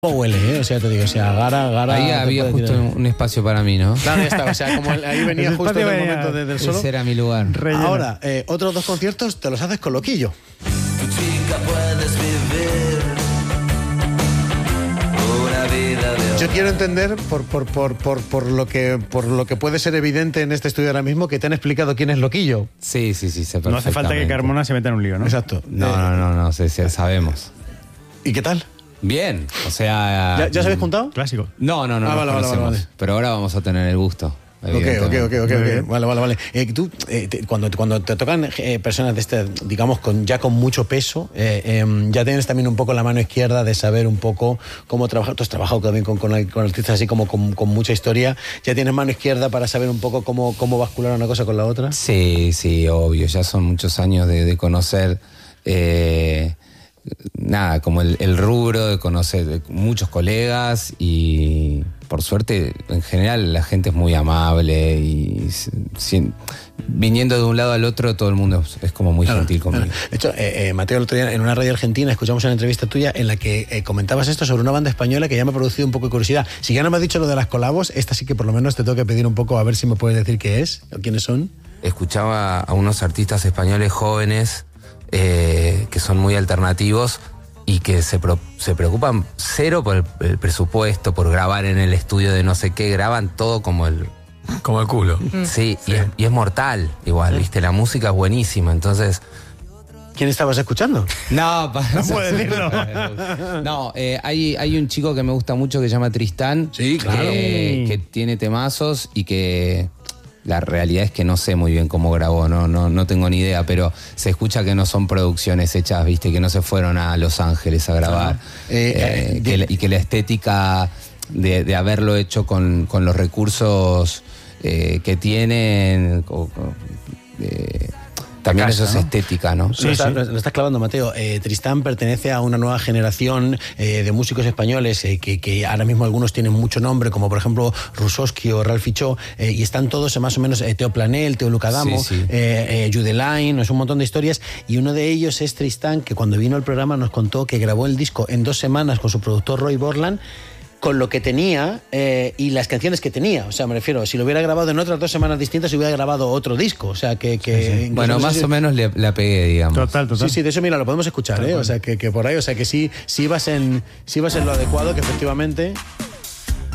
Huele, o sea, te digo, o sea, Gara. Ahí había justo un espacio para mí, ¿no? Claro, ya está, o sea, como ahí venía justo en el momento del solo. Ese era mi lugar. Relleno. Ahora, otros dos conciertos te los haces con Loquillo. Tu chica puedes vivir una vida de Yo quiero entender, por lo que puede ser evidente en este estudio ahora mismo, que te han explicado quién es Loquillo. Sí, sé No hace falta que Carmona se meta en un lío, ¿no? Exacto. No, sabemos. ¿Y qué tal? Bien, o sea... ¿Ya os habéis juntado? Clásico. No, Vale. Pero ahora vamos a tener el gusto. Ok. Vale. Tú, cuando te tocan personas de este, digamos, ya con mucho peso, ya tienes también un poco la mano izquierda de saber un poco cómo trabajar. Tú has trabajado también con artistas así como con mucha historia. ¿Ya tienes mano izquierda para saber un poco cómo bascular una cosa con la otra? Sí, obvio. Ya son muchos años de conocer... como el rubro, de conocer muchos colegas y por suerte en general la gente es muy amable y viniendo de un lado al otro todo el mundo es como muy gentil conmigo. De hecho, Mateo, el otro día en una radio argentina escuchamos una entrevista tuya en la que comentabas esto sobre una banda española que ya me ha producido un poco de curiosidad. Si ya no me has dicho lo de las colabos, esta sí que por lo menos te tengo que pedir un poco a ver si me puedes decir qué es o quiénes son. Escuchaba a unos artistas españoles jóvenes que son muy alternativos y que se preocupan cero por el presupuesto, por grabar en el estudio de no sé qué, graban todo como el culo. Sí. Y es mortal igual, ¿viste? La música es buenísima, entonces... ¿Quién estabas escuchando? No puedes decirlo. No, hay un chico que me gusta mucho que se llama Tristán. Sí, claro. Que tiene temazos y que... La realidad es que no sé muy bien cómo grabó, no tengo ni idea, pero se escucha que no son producciones hechas, viste, que no se fueron a Los Ángeles a grabar. Y que la estética de haberlo hecho con los recursos que tienen... También casa, eso es estética, ¿no? Sí. Lo estás clavando, Mateo. Tristán pertenece a una nueva generación de músicos españoles que ahora mismo algunos tienen mucho nombre, como por ejemplo Rusosky o Ralph Fichó, y están todos más o menos Teo Planel, Teo Lucadamo, Judelaine, es un montón de historias, y uno de ellos es Tristán, que cuando vino al programa nos contó que grabó el disco en 2 semanas con su productor Roy Borland, con lo que tenía y las canciones que tenía. O sea, me refiero, si lo hubiera grabado en otras 2 semanas distintas, hubiera grabado otro disco. O sea, que bueno, más o menos la pegué, digamos. Total. Sí, de eso, mira, lo podemos escuchar, ¿eh? O sea, que por ahí, o sea, que sí vas en lo adecuado, que efectivamente...